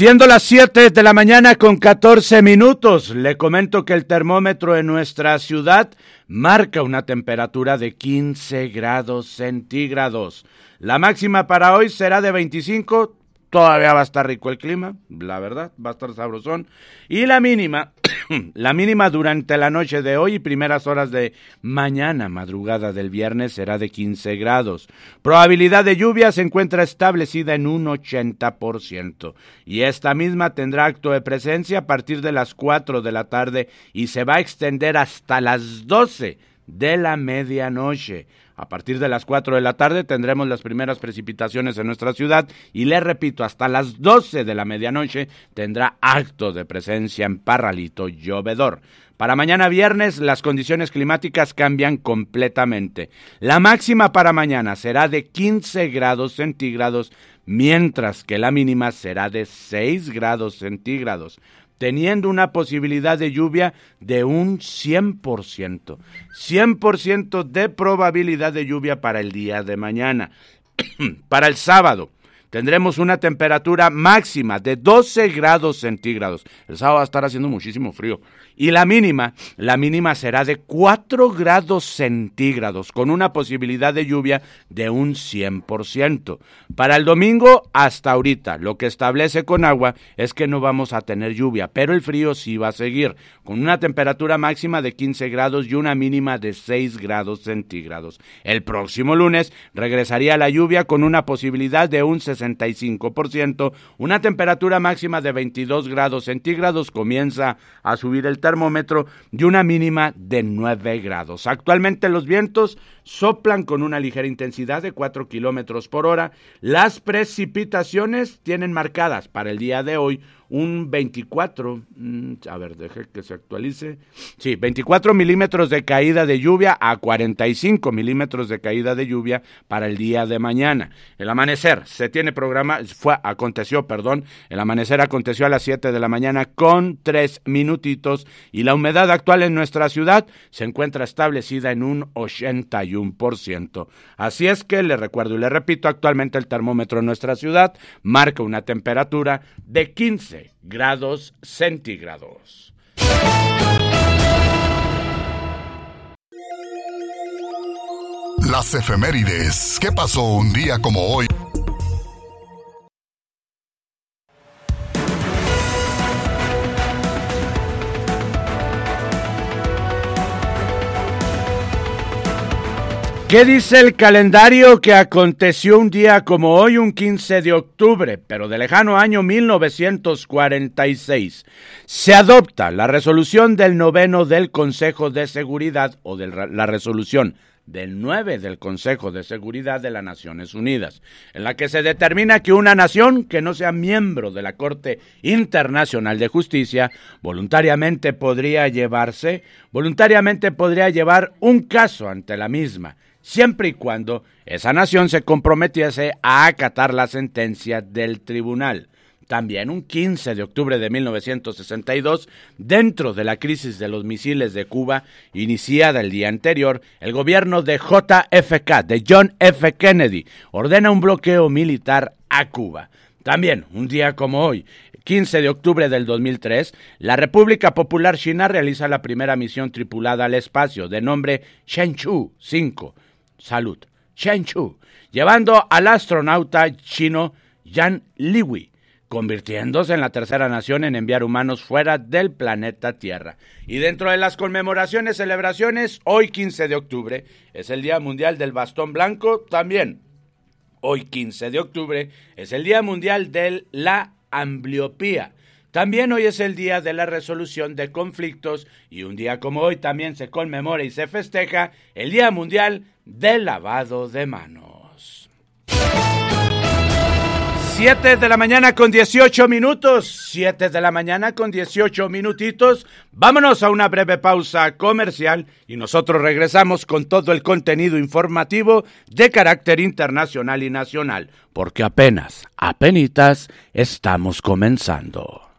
Siendo las 7 de la mañana con 14 minutos, le comento que el termómetro en nuestra ciudad marca una temperatura de 15 grados centígrados. La máxima para hoy será de 25, todavía va a estar rico el clima, la verdad, va a estar sabrosón. Y la mínima durante la noche de hoy y primeras horas de mañana, madrugada del viernes, será de 15 grados. Probabilidad de lluvia se encuentra establecida en un 80%. Y esta misma tendrá acto de presencia a partir de las 4 de la tarde y se va a extender hasta las 12 de la medianoche. A partir de las 4 de la tarde tendremos las primeras precipitaciones en nuestra ciudad y le repito, hasta las 12 de la medianoche tendrá acto de presencia en Parralito llovedor. Para mañana viernes las condiciones climáticas cambian completamente. La máxima para mañana será de 15 grados centígrados, mientras que la mínima será de 6 grados centígrados. Teniendo una posibilidad de lluvia de un 100%. 100% de probabilidad de lluvia para el día de mañana. Para el sábado tendremos una temperatura máxima de 12 grados centígrados. El sábado va a estar haciendo muchísimo frío. Y la mínima será de 4 grados centígrados, con una posibilidad de lluvia de un 100%. Para el domingo, hasta ahorita, lo que establece Conagua es que no vamos a tener lluvia, pero el frío sí va a seguir, con una temperatura máxima de 15 grados y una mínima de 6 grados centígrados. El próximo lunes regresaría la lluvia con una posibilidad de un 65%, una temperatura máxima de 22 grados centígrados, comienza a subir el termómetro y una mínima de 9 grados. Actualmente los vientos soplan con una ligera intensidad de 4 kilómetros por hora. Las precipitaciones tienen marcadas para el día de hoy un 24 milímetros de caída de lluvia a 45 milímetros de caída de lluvia para el día de mañana. El amanecer aconteció a las 7 de la mañana con 3 minutitos y la humedad actual en nuestra ciudad se encuentra establecida en un 81%. Así es que le recuerdo y le repito, actualmente el termómetro en nuestra ciudad marca una temperatura de 15 grados centígrados. Las efemérides. ¿Qué pasó un día como hoy? ¿Qué dice el calendario que aconteció un día como hoy, un 15 de octubre, pero de lejano año 1946? Se adopta la resolución del 9 del Consejo de Seguridad, o de la resolución del 9 del Consejo de Seguridad de las Naciones Unidas, en la que se determina que una nación que no sea miembro de la Corte Internacional de Justicia voluntariamente podría llevar un caso ante la misma, siempre y cuando esa nación se comprometiese a acatar la sentencia del tribunal. También un 15 de octubre de 1962, dentro de la crisis de los misiles de Cuba, iniciada el día anterior, el gobierno de JFK, de John F. Kennedy, ordena un bloqueo militar a Cuba. También, un día como hoy, 15 de octubre del 2003, la República Popular China realiza la primera misión tripulada al espacio, de nombre Shenzhou 5. Salud. Shenzhou, llevando al astronauta chino Yan Liwei, convirtiéndose en la tercera nación en enviar humanos fuera del planeta Tierra. Y dentro de las conmemoraciones, celebraciones, hoy 15 de octubre es el Día Mundial del Bastón Blanco. También, hoy 15 de octubre es el Día Mundial de la Ambliopía. También hoy es el día de la resolución de conflictos y un día como hoy también se conmemora y se festeja el Día Mundial del Lavado de Manos. 7 de la mañana con 18 minutos, 7 de la mañana con 18 minutitos. Vámonos a una breve pausa comercial y nosotros regresamos con todo el contenido informativo de carácter internacional y nacional, porque apenitas estamos comenzando.